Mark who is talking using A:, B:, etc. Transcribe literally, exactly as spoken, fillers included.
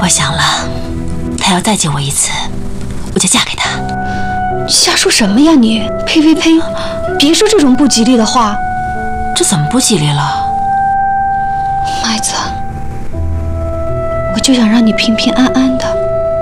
A: 想了，他要再救我一次，我就嫁给他。
B: 瞎说什么呀你！呸呸呸！别说这种不吉利的话。
A: 这怎么不吉利了？
B: 麦子，我就想让你平平安安的。